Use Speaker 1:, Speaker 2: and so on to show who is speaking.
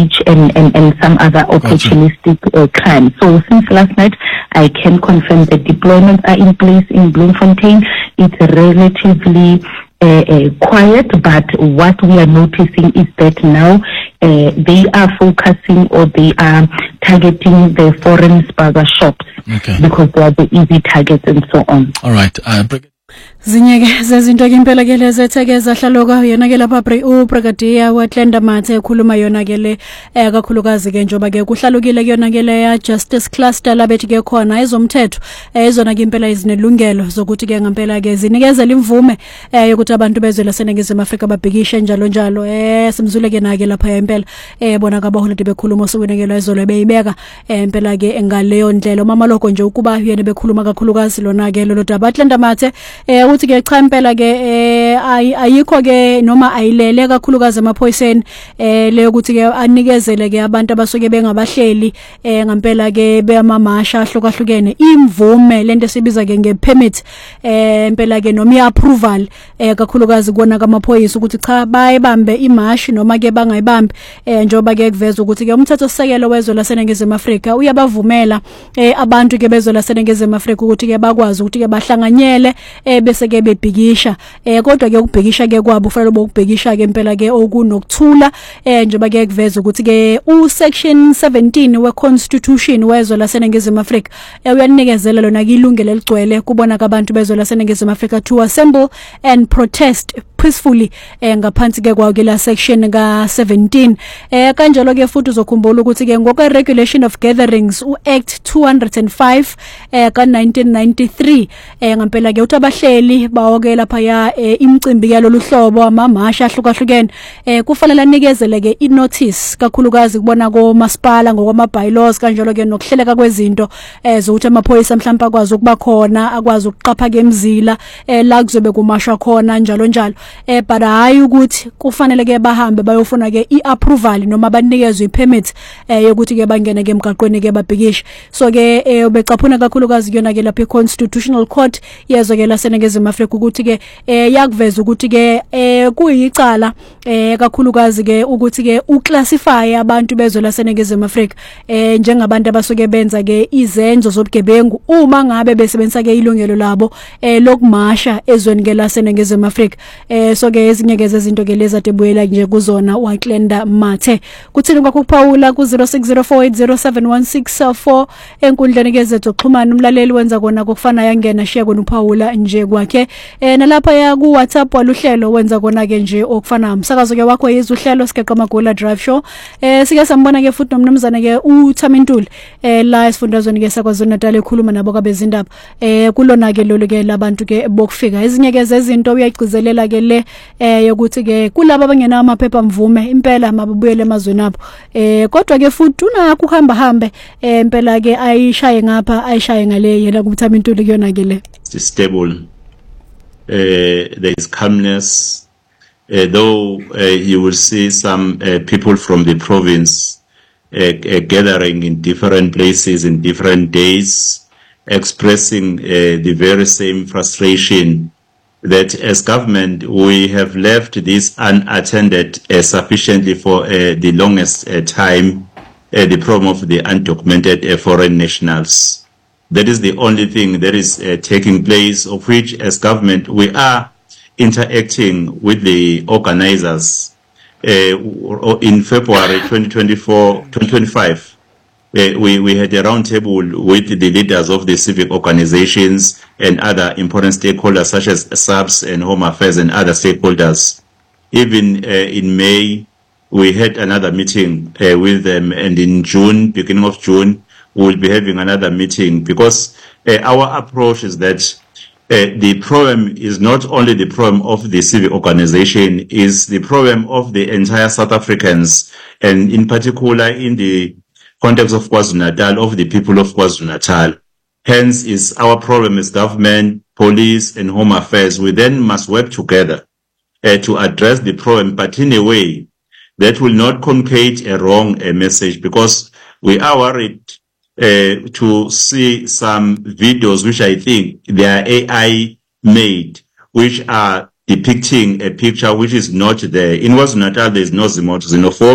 Speaker 1: and some other opportunistic crimes. So since last night, I can confirm that deployments are in place in Bloemfontein. It's relatively quiet, but what we are noticing is that now they are focusing, or they are targeting the foreign spaza shops, because they are the easy targets and so on.
Speaker 2: All right.
Speaker 3: Zinyeke zezinto ke impela ke lezetheke zahlaloka yona ke lapha uBrigadier waTlenda Mathe ekhuluma yona ke le kakhulukazi ke njoba ke kuhlalukile ke yona ke le ya Justice Cluster labethi ke khona ezomthetho ezona ke impela izinelungelo zokuthi ke ngempela ke zinikezela imvume yokuthi abantu bezwe laseNingizimu Afrika babhikishe njalo njalo simzule ke na ke lapha impela bona kabaholide bekhuluma osukunekelo izolo beyibeka impela ke ngaleyo ndlela mama lokho nje ukuba yena bekhuluma kakhulukazi lona ke lolo daba Tlenda Mathe uthi ke cha impela ke ayikho ke noma ayilele kakhulukazi emaphoyiseni le ukuthi ke anikezele ke abantu abasuke bengabahleli ngempela ke bemamasha ahlukahlukene imvume lento esibiza ke ngepermit impela ke noma iapproval kakhulukazi kona kamaphoyisa ukuthi cha bayibambe imashi noma ke bangayibambi njoba ke kuveza ukuthi ke umthetho sisekelo wezwe laseNingizimu Afrika uyabavumela abantu ke bezwe laseNingizimu Afrika ukuthi ke bakwazi ukuthi ke bahlanganyele bese ke bebhikisha kodwa ke ukubhikisha ke kwabo ufanele ukubhikisha ke impela ke okunokuthula njengoba ke kuveza ukuthi ke usection 17 weConstitution wezwe laseNingizimu Afrika uyanikezela lona ke ilungelo eligcwele kubona abantu bezwe laseNingizimu Afrika to assemble and protest peacefully ngaphansi ke kwawo ke la section ka 17 kanjalo ke futhi uzokhumbula ukuthi ke ngokwe regulation of gatherings uAct 205 ka 1993 ngempela ke uthi abahleli bawoke lapha ya imicimbi yalolu hlobo amamasha ahlukahlukene kufanele anikezele ke inotice kakhulukazi kubona komasipala ngokwama bylaws kanjalo ke nokuhleleka kwezinto zokuthi amaphoyisa mhlawumbe akwazi ukuba khona akwazi ukuqapha ke emzila la kuzobe kumasha khona njalo njalo but hayi ukuthi kufanele ke bahambe bayofuna ke iapproval noma banikezwe ipermit yokuthi ke bangene ke emgaqweni ke babhikishe so ke ubecaphuna kakhulukazi kuyona ke lapha iConstitutional Court yezwe ke laseNingizimu Afrika ukuthi ke yakuveza ukuthi ke kuyicala kakhulukazi ke ukuthi ke uclassify abantu bezwe laseNingizimu Afrika njengabantu abasuke benza ke izenzo zobugebengu uma ngabe besebenzisa ke ilungelo labo lokumasha ezweni ke laseNingizimu Afrika so ke ezinye ke zezinto ke lezi atebuyela nje kuzona waTlenda Mathe kuthini kwakuphawula ku 0604807164 enkundleni ke zethu xhumana umlaleli wenza kona kokufana yangena share kona uphawula nje kwakhe nalapha ya ku WhatsApp waluhlelo wenza kona ke nje okufana umsakazo ke wakho yizwe uhlelo sikeqa Magola Drive Show sike sambona ke futhi nomnumzana ke uThamintuli la esifundazweni ke saKwaZulu Natal ekhuluma nabo kabezindaba kulona ke lolu ke labantu ke bokufika ezinye ke zezinto uyagcizelela ke le yokuthi ke kulabo abangena amaphepha mvume impela mabubuyele emazweni abo kodwa ke futhi unakho uhamba hambe impela ke ayishaye ngapha ayishaye ngale yena kuThamintuli kuyona ke le
Speaker 4: stable there is calmness though you will see some people from the province gathering in different places in different days expressing the very same frustration that as government we have left this unattended sufficiently for the longest time, the problem of the undocumented foreign nationals. That is the only thing that is taking place, of which as government we are interacting with the organizers. In February 2025, we had a roundtable with the leaders of the civic organizations and other important stakeholders such as SAPS and Home Affairs and other stakeholders. Even in May, we had another meeting with them, and in June, beginning of June, we will be having another meeting because our approach is that the problem is not only the problem of the civic organization, is the problem of the entire South Africans, and in particular in the context of KwaZulu-Natal, of the people of KwaZulu-Natal. Hence is our problem as government, police and Home Affairs. We then must work together to address the problem, but in a way that will not communicate a wrong message, because we are worried to see some videos which I think they are AI made, which are depicting a picture which is not there. In KwaZulu-Natal, there is no xenophobia.